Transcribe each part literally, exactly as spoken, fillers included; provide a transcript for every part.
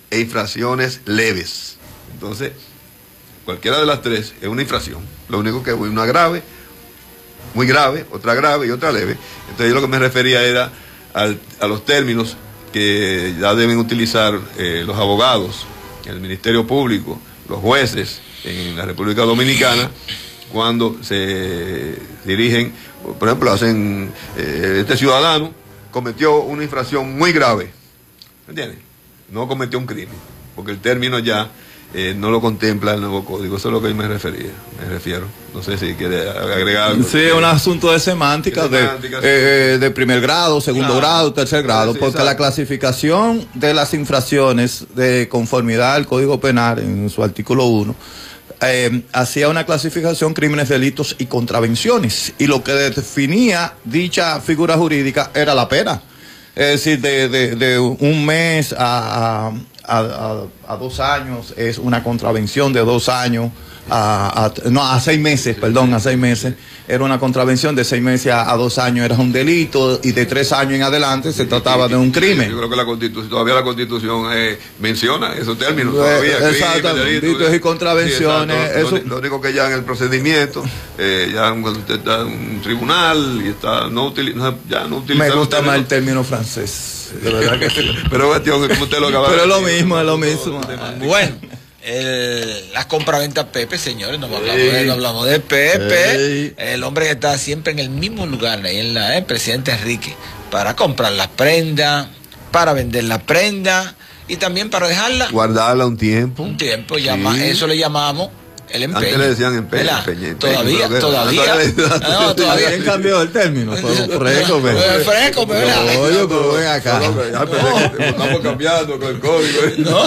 e infracciones leves. Entonces, cualquiera de las tres es una infracción. Lo único que es una grave, muy grave, otra grave y otra leve. Entonces yo lo que me refería era al, a los términos que ya deben utilizar eh, los abogados, el Ministerio Público, los jueces en la República Dominicana, cuando se dirigen, por ejemplo, hacen, eh, este ciudadano cometió una infracción muy grave, ¿entiendes? No cometió un crimen, porque el término ya eh, no lo contempla el nuevo código. Eso es lo que yo me refería, me refiero. No sé si quiere agregar algo. Sí, es un asunto de semántica, de, semántica, de, eh, de primer grado, segundo claro. grado, tercer grado, sí, porque exacto. La clasificación de las infracciones de conformidad al Código Penal en su artículo uno eh, hacía una clasificación crímenes, delitos y contravenciones, y lo que definía dicha figura jurídica era la pena, es decir, de, de, de un mes a, a, a, a dos años es una contravención, de dos años a, a no a seis meses, perdón, a seis meses era una contravención, de seis meses a, a dos años era un delito, y de tres años en adelante se trataba de un crimen. Yo creo que la Constitución, todavía la Constitución eh, menciona esos términos todavía. Exacto, delitos y contravenciones. Sí, eso... lo, lo único que ya en el procedimiento, eh, ya cuando usted está en un tribunal y está no utiliza, ya no utiliza. Me gusta más el término francés, de verdad que sí. Pero cuestión como usted lo acaba Pero de es lo mismo, es lo mismo. Bueno. El, las compraventas Pepe, señores, no hablamos, de, no hablamos de Pepe, hey. El hombre que está siempre en el mismo lugar, ahí en la, el presidente Enrique, para comprar las prendas, para vender la prenda y también para dejarla, guardarla un tiempo. Un tiempo, sí. llama, eso le llamamos el empeño. Antes le decían empeño, empeño, empeño Todavía, que, todavía. todavía. No, todavía. ¿Quién cambió el término? Fresco, fresco, ¿verdad? Oye, pero ven acá. Estamos cambiando con el código. No.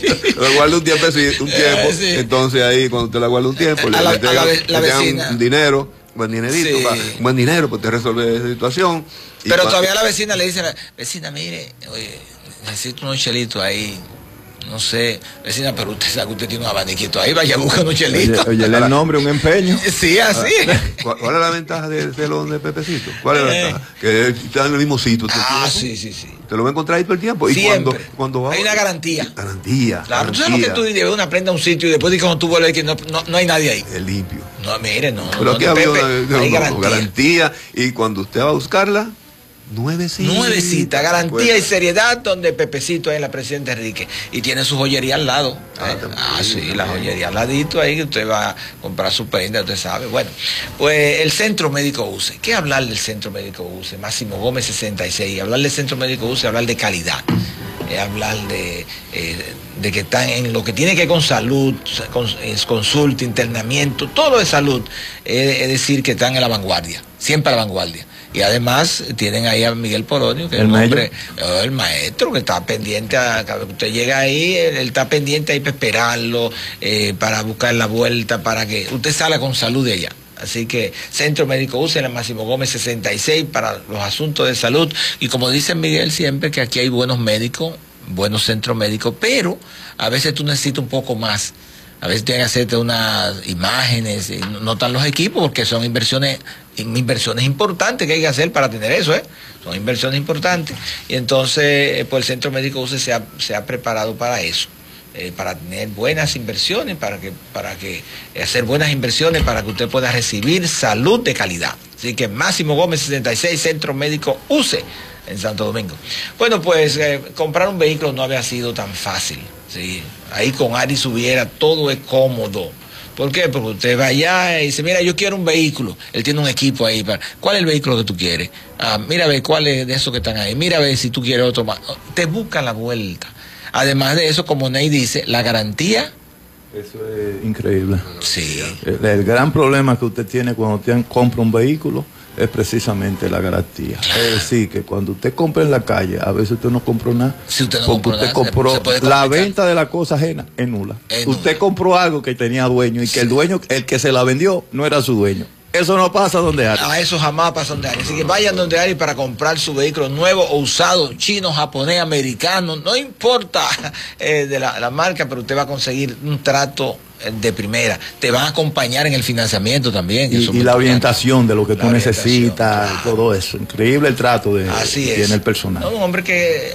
Lo guarda un tiempo, un tiempo. Sí. Entonces ahí, cuando usted la guarda un tiempo, le entregan un dinero, buen dinerito, sí. para, un buen dinero, pues te resuelve esa situación. Pero todavía la vecina le dice, vecina, mire, oye, necesito unos chelitos ahí. No sé, vecina, pero usted sabe que usted tiene un abaniquito ahí, vaya a buscar un chelito. Oye, oye, el nombre, un empeño. Sí, así. ¿Cuál, ¿Cuál es la ventaja de celón de Pepecito? ¿Cuál es la ventaja? Que está en el mismo sitio. Ah, sí, sí, sí. Te lo va a encontrar ahí todo el tiempo. Siempre. Y cuando, cuando va, hay una garantía. Garantía. Claro, garantía. tú sabes lo que tú llevas una prenda a un sitio y después de cuando tú vuelves que no, no, no hay nadie ahí. Es limpio. No, mire, no. Pero no, aquí no, había Pepe, una, hay no, garantía. garantía. Y cuando usted va a buscarla, nuevecita. Nuevecita, garantía y seriedad, donde Pepecito es la presidenta Enrique. Y tiene su joyería al lado. Ah, ¿eh? ah sí, la joyería al ladito ahí, que usted va a comprar su prenda, usted sabe. Bueno, pues el Centro Médico U C E. ¿Qué hablar del Centro Médico U C E? Máximo Gómez sesenta y seis. Hablar del Centro Médico U C E, hablar de calidad. Eh, hablar de, eh, de que están en lo que tiene que ver con salud, con, consulta, internamiento, todo lo de salud. Eh, es decir, que están en la vanguardia, siempre a la vanguardia. Y además tienen ahí a Miguel Poronio, que es el hombre, el maestro, que está pendiente, a, que usted llega ahí, él, él está pendiente ahí para esperarlo, eh, para buscar la vuelta, para que usted salga con salud de allá. Así que Centro Médico U C E, en Máximo Gómez sesenta y seis, para los asuntos de salud. Y como dice Miguel siempre, que aquí hay buenos médicos, buenos centros médicos, pero a veces tú necesitas un poco más. A veces tienes que hacerte unas imágenes, y no están los equipos, porque son inversiones inversiones importantes que hay que hacer para tener eso, ¿eh? Son inversiones importantes. Y entonces, pues el Centro Médico U C E se ha, se ha preparado para eso. Eh, para tener buenas inversiones, para que, para que eh, hacer buenas inversiones, para que usted pueda recibir salud de calidad. Así que Máximo Gómez sesenta y seis, Centro Médico U C E, en Santo Domingo. Bueno, pues eh, comprar un vehículo no había sido tan fácil, ¿sí? Ahí con Ari Subiera todo es cómodo. ¿Por qué? Porque usted va allá y dice, mira, yo quiero un vehículo. Él tiene un equipo ahí. Para... ¿Cuál es el vehículo que tú quieres? Ah, mira a ver cuál es de esos que están ahí. Mira a ver si tú quieres otro más. Te busca la vuelta. Además de eso, como Ney dice, la garantía. Eso es increíble. Sí. El, el gran problema que usted tiene cuando usted compra un vehículo es precisamente la garantía. Claro. Es decir, que cuando usted compra en la calle, a veces usted no compró nada. Si usted no porque compró usted nada, compró la venta de la cosa ajena es nula. Es usted nula. Compró algo que tenía dueño y sí. que el dueño, el que se la vendió, no era su dueño. Eso no pasa donde hay. Ah, eso jamás pasa donde hay. Así que vayan donde hay para comprar su vehículo nuevo o usado, chino, japonés, americano, no importa eh, de la, la marca, pero usted va a conseguir un trato de primera. Te van a acompañar en el financiamiento también. Y, y la orientación de lo que tú necesitas, claro. todo eso. Increíble el trato de, Así que es. tiene el personal. No, un hombre que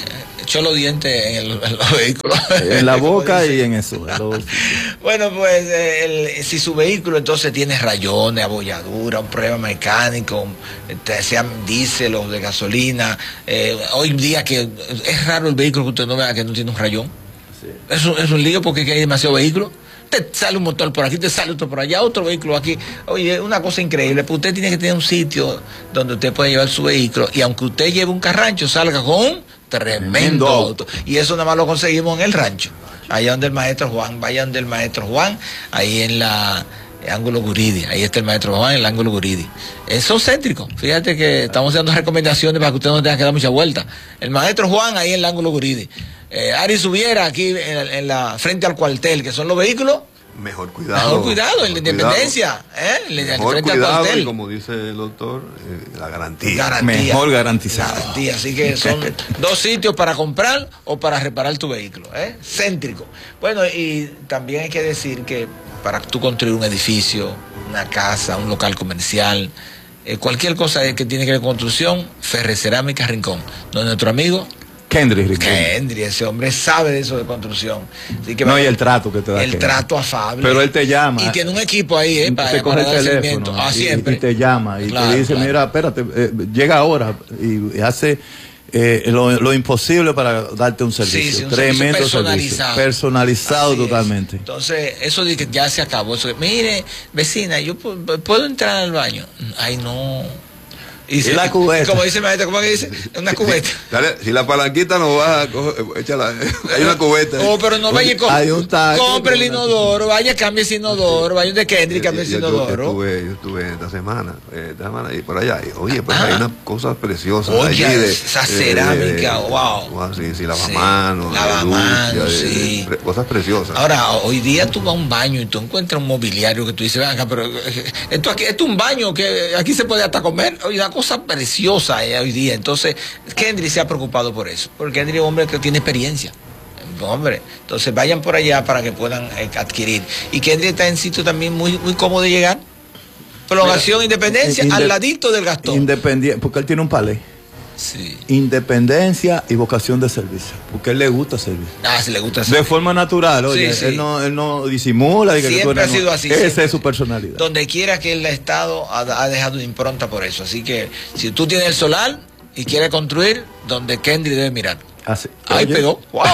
echó los dientes en, el, en los vehículos. En la boca y en eso. Bueno, pues el, si su vehículo entonces tiene rayones, abolladura, un problema mecánico, sean diésel o de gasolina, eh, hoy día que es raro el vehículo que usted no vea que no tiene un rayón. Sí. Es, un, es un lío porque hay demasiado vehículo. Te sale un motor por aquí, te sale otro por allá, otro vehículo aquí. Oye, una cosa increíble, pues usted tiene que tener un sitio donde usted pueda llevar su vehículo y aunque usted lleve un carrancho, salga con un tremendo auto. Y eso nada más lo conseguimos en el rancho. Allá donde el maestro Juan, vaya donde el maestro Juan, ahí en la ángulo Guridi, ahí está el maestro Juan en el ángulo Guridi. Eso es céntrico. Fíjate que estamos dando recomendaciones para que usted no tenga que dar mucha vuelta. El maestro Juan ahí en el ángulo Guridi. Eh, Ari Subiera aquí en, en la frente al cuartel, que son los vehículos. Mejor cuidado. Mejor cuidado, el de Independencia. ¿eh? Mejor frente cuidado al cuartel. Y como dice el doctor, eh, la garantía. garantía. Mejor garantizado. Garantía. Así que son dos sitios para comprar o para reparar tu vehículo. ¿eh? Céntrico. Bueno, y también hay que decir que para tú construir un edificio, una casa, un local comercial, eh, cualquier cosa que tiene que ver con construcción, Ferrecerámica Rincón. Donde nuestro amigo Kendry Rincón. Kendry, ese hombre sabe de eso de construcción. Así que no, va, y el trato que te da. El trato afable. Pero él te llama. Y tiene un equipo ahí, ¿eh? Para, te para coge el teléfono. Ah, y, siempre. y te llama y claro, te dice, claro. Mira, espérate, eh, llega ahora y hace eh, lo, lo imposible para darte un servicio. Sí, sí, un tremendo servicio personalizado. Servicio, personalizado así totalmente. Es. Entonces, eso de que ya se acabó. Eso de, mire, vecina, yo puedo entrar al baño. Ay, no. Y, y la cubeta. Como dice el maestro, ¿cómo que dice? Una cubeta. Dale, si la palanquita no va, échala. Hay una cubeta. Oh, pero no vaya con. Hay un taco. Compre el inodoro, vaya, cambie ese inodoro, vaya de Kendry, cambie ese inodoro. Yo estuve, yo estuve esta semana, eh, esta semana y por allá. Y, oye, pues ah. hay unas cosas preciosas. Oye, allí de, esa cerámica, de, de, wow. wow. Sí, sí, lavamanos. Sí, lavamanos, sí. De, de, cosas preciosas. Ahora, hoy día tú vas a un baño y tú encuentras un mobiliario que tú dices, venga, pero esto aquí, esto es un baño que aquí se puede hasta comer. Oye, una cosa preciosa. Hoy día, entonces Kendry se ha preocupado por eso, porque Kendry es un hombre que tiene experiencia, hombre, entonces vayan por allá para que puedan eh, adquirir, y Kendry está en sitio también muy muy cómodo de llegar, prolongación Mira, Independencia, inde- al ladito del Gastón, independiente, porque él tiene un palé. Sí. Independencia y vocación de servicio, porque a él le gusta servir. Ah, sí, le gusta servir. De forma natural, oye, sí, sí. Él, no, él no disimula. Y que siempre que ha sido no, así. Esa siempre. es su personalidad. Donde quiera que él ha estado, ha, ha dejado una impronta por eso. Así que si tú tienes el solar y quieres construir, donde Kendry debe mirar. Así. Ahí pegó. ¡Wow!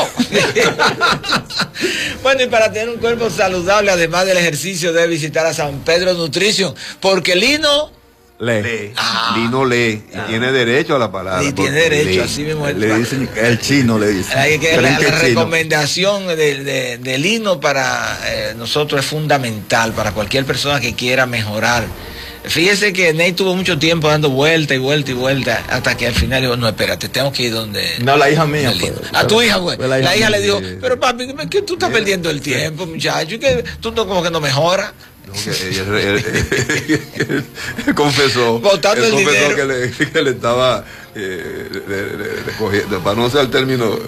Bueno, y para tener un cuerpo saludable, además del ejercicio, debe visitar a San Pedro Nutrition, porque Lino lee. lee. Ah. Lino lee. Y ah. tiene derecho a la palabra. Y tiene derecho, lee. Así mismo. Le dicen, el chino le dice. Hay que, la, la recomendación de, de, de Lino para eh, nosotros es fundamental, para cualquier persona que quiera mejorar. Fíjese que Ney tuvo mucho tiempo dando vuelta y vuelta y vuelta, hasta que al final dijo, no, espérate, tengo que ir donde... No, la hija mía. Pues, a tu hija, güey. Pues, la hija, la hija le dijo, pero papi, que tú estás perdiendo el tiempo, muchacho, que tú no, como que no mejoras. No, que ella, él, él, él, él confesó, botando él el confesó dinero. Que, le, que le estaba eh, recogiendo, para no ser el término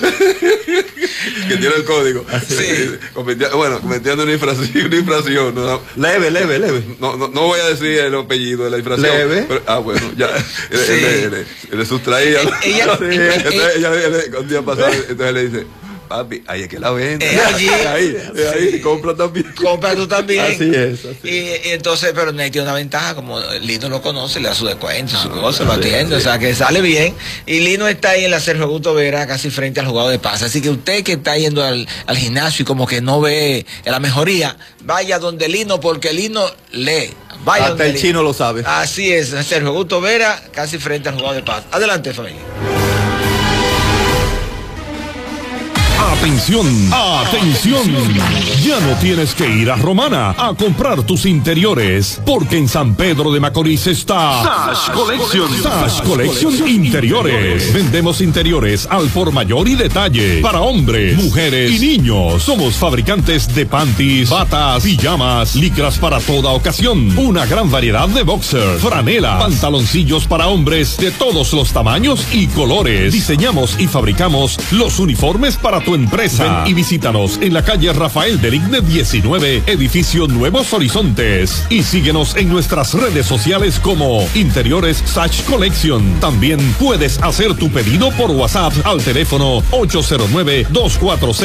que tiene el código, sí. cometiendo, bueno, cometiendo una infracción, una infracción no, leve, leve, leve. No, no, no voy a decir el apellido de la infracción. Leve. Pero, ah, bueno, ya, sí. él, él, él, él le sustraía. Ella, sí, ella, ella, ella, ella, un día pasado, entonces le dice, papi, ahí es que la vende. Es allí. Ahí, es ahí, sí. Compra también. Compra tú también. Así es. Así y, y entonces, pero Ney tiene una ventaja, como Lino lo conoce, le da su descuento, ah, su cosa, lo atiende, sí. O sea que sale bien. Y Lino está ahí en la Sergio Augusto Vera, casi frente al jugador de paz. Así que usted que está yendo al, al gimnasio y como que no ve la mejoría, vaya donde Lino, porque Lino lee. Vaya Hasta el Lino. Chino lo sabe. Así es, Sergio Augusto Vera, casi frente al jugador de paz. Adelante, familia. Atención, atención, ya no tienes que ir a Romana a comprar tus interiores, porque en San Pedro de Macorís está Sash Collection, Sash Collection Interiores. Vendemos interiores al por mayor y detalle, para hombres, mujeres y niños. Somos fabricantes de panties, batas, pijamas, licras para toda ocasión, una gran variedad de boxers, franelas, pantaloncillos para hombres de todos los tamaños y colores. Diseñamos y fabricamos los uniformes para tu empresa empresa. Ven y visítanos en la calle Rafael Deligne diecinueve, edificio Nuevos Horizontes. Y síguenos en nuestras redes sociales como Interiores Sach Collection. También puedes hacer tu pedido por WhatsApp al teléfono ocho cero nueve, dos cuatro seis